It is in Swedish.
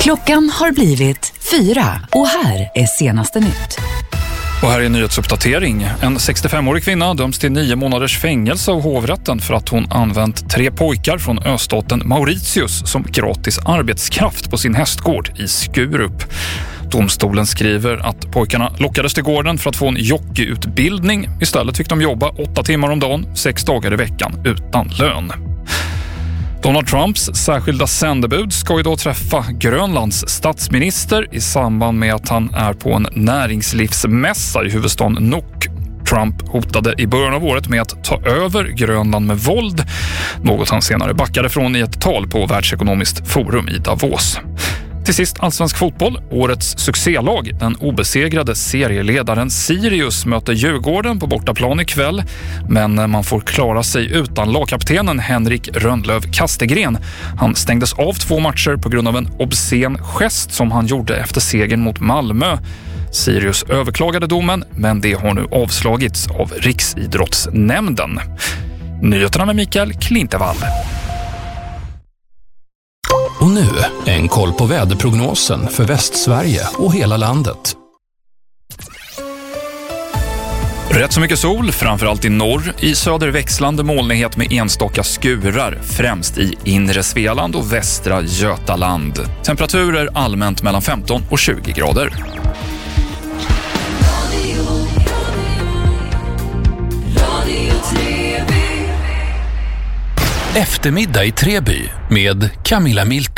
Klockan har blivit 4 och här är senaste nytt. Och här är en nyhetsuppdatering. En 65-årig kvinna döms till 9 månaders fängelse av hovrätten för att hon använt 3 pojkar från östaten Mauritius som gratis arbetskraft på sin hästgård i Skurup. Domstolen skriver att pojkarna lockades till gården för att få en jockeyutbildning. Istället fick de jobba 8 timmar om dagen, 6 dagar i veckan utan lön. Donald Trumps särskilda sändebud ska idag träffa Grönlands statsminister i samband med att han är på en näringslivsmässa i huvudstaden Nuuk. Trump hotade i början av året med att ta över Grönland med våld, något han senare backade från i ett tal på Världsekonomiskt forum i Davos. Till sist allsvensk fotboll. Årets succélag, den obesegrade serieledaren Sirius, möter Djurgården på bortaplan ikväll. Men man får klara sig utan lagkaptenen Henrik Rönnlöv Kastegren. Han stängdes av 2 matcher på grund av en obscen gest som han gjorde efter segern mot Malmö. Sirius överklagade domen, men det har nu avslagits av Riksidrottsnämnden. Nyheterna med Mikael Klintevall. Och nu en koll på väderprognosen för Västsverige och hela landet. Rätt så mycket sol, framförallt i norr. I söder växlande molnighet med enstaka skurar, främst i inre Svealand och västra Götaland. Temperaturer allmänt mellan 15 och 20 grader. Eftermiddag i Treby med Camilla Milton.